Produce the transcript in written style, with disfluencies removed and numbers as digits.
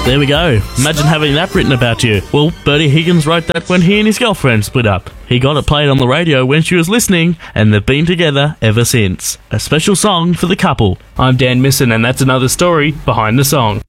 There we go. Imagine having that written about you. Well, Bertie Higgins wrote that when he and his girlfriend split up. He got it played on the radio when she was listening, and they've been together ever since. A special song for the couple. I'm Dan Misson, and that's another story behind the song.